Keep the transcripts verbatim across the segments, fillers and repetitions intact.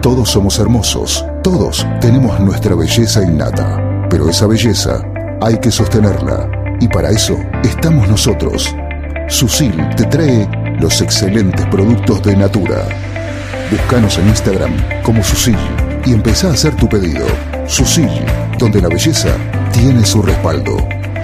Todos somos hermosos, todos tenemos nuestra belleza innata, pero esa belleza hay que sostenerla y para eso estamos nosotros. Susil te trae los excelentes productos de Natura. Búscanos en Instagram como Susil y empezá a hacer tu pedido. Susil, donde la belleza tiene su respaldo.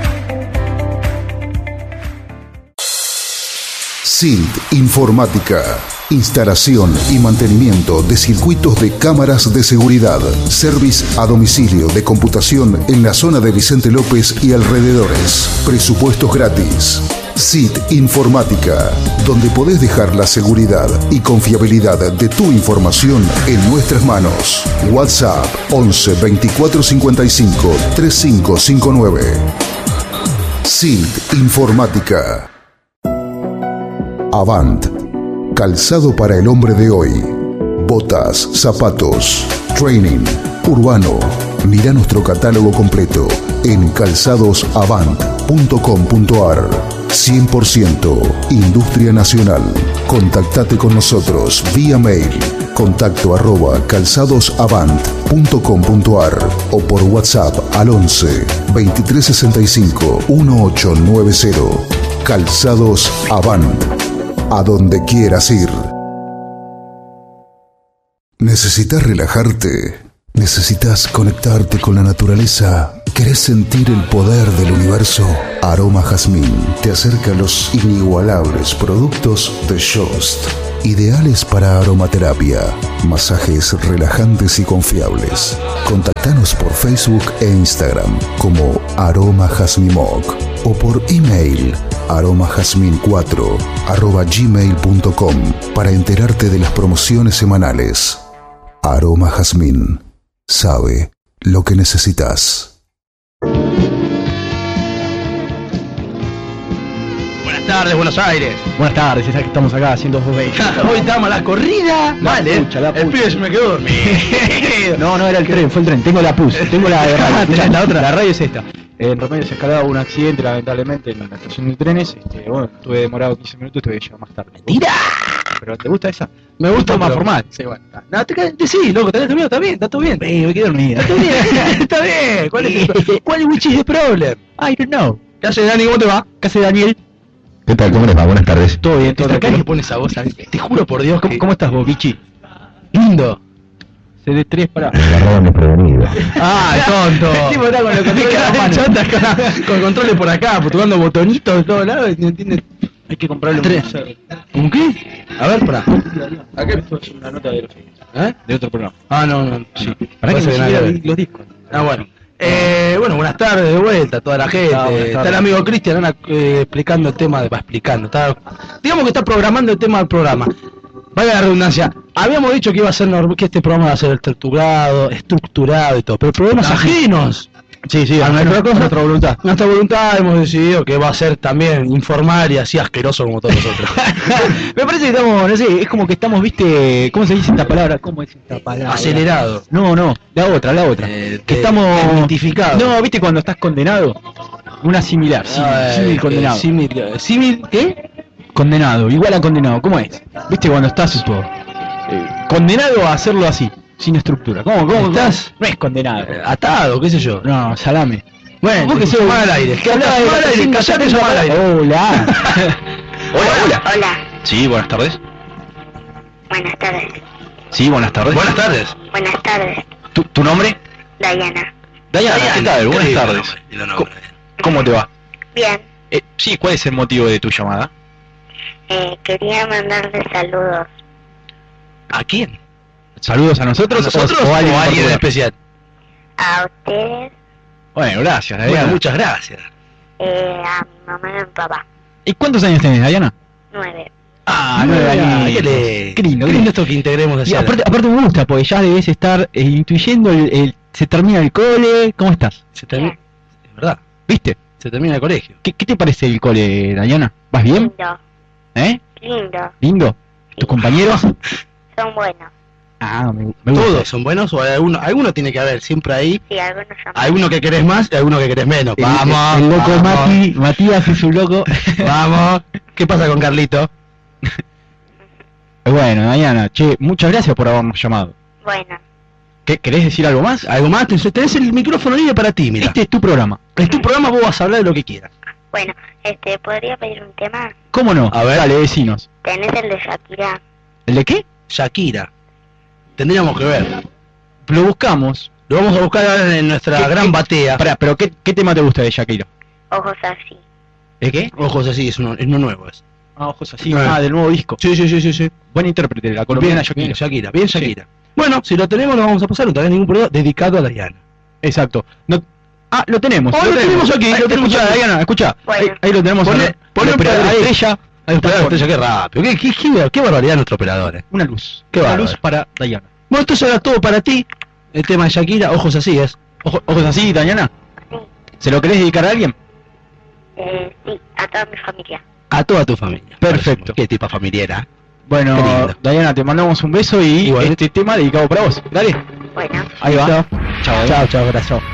S I L T Informática. Instalación y mantenimiento de circuitos de cámaras de seguridad. Service a domicilio de computación en la zona de Vicente López y alrededores. Presupuestos gratis. S I L T Informática, donde podés dejar la seguridad y confiabilidad de tu información en nuestras manos. WhatsApp once veinticuatro cincuenta y cinco treinta y cinco cincuenta y nueve. S I L T Informática. Avant. Calzado para el hombre de hoy. Botas, zapatos, training, urbano. Mira nuestro catálogo completo en calzados avant punto com punto ar. cien por ciento Industria Nacional. Contactate con nosotros vía mail. Contacto arroba calzadosavant punto com punto ar o por WhatsApp al once veintitrés sesenta y cinco dieciocho noventa. Calzados Avant. A donde quieras ir. ¿Necesitas relajarte? ¿Necesitas conectarte con la naturaleza? ¿Querés sentir el poder del universo? Aroma Jazmín te acerca a los inigualables productos de Jost, ideales para aromaterapia, masajes relajantes y confiables. Contactanos por Facebook e Instagram como Aroma Jazmimoc o por email aromajazmin cuatro arroba gmail punto com para enterarte de las promociones semanales. Aroma Jazmín sabe lo que necesitas. Buenas tardes, Buenos Aires. Buenas tardes, es que estamos acá haciendo dos veinte. Hoy estamos a la corrida. La Vale, pucha, la el pucha. pibe se me quedó dormido. No, no era el tren, fue el tren. Tengo la pus, tengo la de radio. ¿Tenés la otra? La radio es esta. En Remedios Escalada hubo un accidente, lamentablemente, en la estación de trenes. Este, bueno, estuve demorado quince minutos, tuve que llegar más tarde. ¡Tira! ¿Pero te gusta esa? Me gusta más pero- formal. Sí, bueno. No, te quedas- sí, loco, tenés dormido, está bien, está todo bien. Eh, me quedé dormida. Está todo bien, está bien. ¿Cuál es el, cuál es which is the problem? I don't know. ¿Qué hace, Dani? ¿Cómo te va? ¿Qué hace Daniel? ¿Qué tal? ¿Cómo les va? Buenas tardes. Todo bien, todo Esta cara que tranquilo. pone esa voz, ¿sabes? Te juro por Dios ¿Cómo, que... ¿Cómo estás vos, Bichi? Lindo. C D tres para. Me agarraron desprevenido. ¡Ah, tonto! El tipo está con los controles en la mano. Chota, con, con controles por acá, tocando botonitos de todos lados y no entiende. Hay que comprarle un Tres. museo. ¿Un qué? A ver, pará. Acá esto es una nota de los ¿Eh? de otro programa. Ah, no, no, sí. Para que Parece ni nada siquiera que vi ver. los discos. Ah, bueno. Eh, bueno, buenas tardes de vuelta a toda la gente. Ah, buenas Está tardes. el amigo Cristian Ana, eh, explicando el tema, de, va explicando, está, digamos que está programando el tema del programa. Vaya la redundancia, habíamos dicho que iba a ser norm- que este programa iba a ser estructurado, estructurado y todo, pero problemas Ah, ajenos. Sí, sí, a a nuestra, nuestra, cosa, nuestra voluntad. nuestra voluntad hemos decidido que va a ser también informar y así asqueroso como todos nosotros. Me parece que estamos, no sé, es como que estamos, viste, ¿cómo se dice esta palabra? ¿Cómo es esta palabra? Acelerado. No, no, la otra, la otra. Eh, que eh, estamos mitificado. No, viste cuando estás condenado. Una similar, sí, Ah, símil eh, condenado. símil, eh, símil, ¿qué? Condenado, igual a condenado, ¿cómo es? Viste cuando estás eh, condenado a hacerlo así, sin estructura. ¿Cómo, cómo ¿Estás? No es condenado. Eh, Atado, qué sé yo. No, salame. Bueno, Vos que sos llamar al aire. que hablaba de Llamar al aire, callate y llamar al aire. Hola. Hola, hola. Hola, Sí, buenas tardes. buenas tardes. Sí, buenas tardes. Buenas tardes. Buenas tardes, ¿Tu, tu nombre? Diana. Dayana, ¿qué tal? Buenas Qué tardes. lindo, lindo ¿Cómo, nombre. cómo te va? Bien, Eh, sí, ¿cuál es el motivo de tu llamada? eh, quería mandarle saludos ¿A quién? ¿Saludos a nosotros, ¿A nosotros o, o a alguien, o a alguien en en particular? especial? a ustedes, Bueno, gracias, Bueno, Dayana. muchas gracias. eh, a mi mamá y a mi papá. ¿Y cuántos años tenés, Dayana? Nueve. Ah, nueve nueve años. años. Qué lindo, Qué lindo, qué lindo esto que integremos Y así. aparte, aparte me gusta, porque ya debes estar eh, intuyendo, el, el- se termina el cole, ¿cómo estás? Se termina, es verdad, ¿Viste? se termina el colegio. ¿Qué, qué te parece el cole, Dayana? ¿Vas bien? Lindo, ¿Eh? lindo. ¿Lindo? ¿Tus compañeros? Son buenos. Ah, me, me gusta. ¿Todos son buenos o hay alguno, alguno tiene que haber siempre ahí? Sí, algunos son Hay uno que querés más y hay uno que querés menos. El, Vamos, el loco vamos, Mati, Matías es un loco. vamos. ¿Qué pasa con Carlito? Bueno, Dayana, che, muchas gracias por habernos llamado. Bueno, ¿Qué, ¿Querés decir algo más? ¿Algo más? Te- Tenés el micrófono libre para ti, mira. Este es tu programa. En tu programa vos vas a hablar de lo que quieras. bueno, este, ¿podría pedir un tema? ¿Cómo no? A ver. Dale, decinos. ¿Tenés el de Shakira? ¿El de qué? Shakira. Tendríamos que ver. Lo buscamos. Lo vamos a buscar ahora en nuestra ¿Qué- gran qué- batea. Pará, pero ¿qué, ¿qué tema te gusta de Shakira? Ojos así. ¿De qué? Ojos así, es uno, es uno nuevo. Es. Ah, ojos así. Eh. Ah, del nuevo disco. Sí, sí, sí, sí, sí. Buen intérprete, la colombiana Bien, Shakira. bien, Shakira, bien Shakira. Bueno, si lo tenemos lo vamos a pasar, no tenés ningún problema, dedicado a Diana. Exacto. No... Ah, lo tenemos. Oh, lo tenemos aquí, Ahí, lo tenemos escuchá, aquí. Diana, escucha. Bueno. Ahí, ahí lo tenemos. Poné- al- poné al un operador pedal. estrella. Ay, Está espera, con- estrella, qué rápido, qué, qué, qué, qué barbaridad nuestro operador. eh. Una luz. Qué Una bárbaro. luz para Diana. Bueno, esto será todo para ti, el tema de Shakira, ojos así es. Ojo- ojos así, Diana. Sí, ¿Se lo querés dedicar a alguien? eh, sí, a toda mi familia. A toda tu familia. Perfecto. Qué tipa familiera. Bueno, Qué lindo. Diana, te mandamos un beso y Igual. este tema dedicado para vos. Dale. Bueno. Ahí va. Listo. Chao, Chao, chao, abrazo.